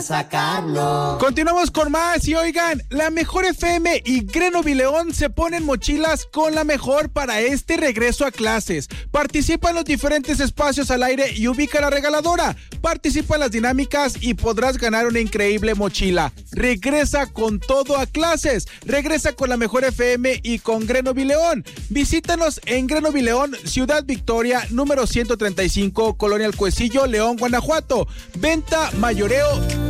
para sacarlo. Continuamos con más y oigan, la Mejor FM y Grenoble León se ponen mochilas con la mejor para este regreso a clases. Participa en los diferentes espacios al aire y ubica la regaladora. Participa en las dinámicas y podrás ganar una increíble mochila. Regresa con todo a clases. Regresa con la Mejor FM y con Grenoble León. Visítanos en Grenoble León, Ciudad Victoria, número 135, Colonia El Cuecillo, León, Guanajuato. Venta, mayoreo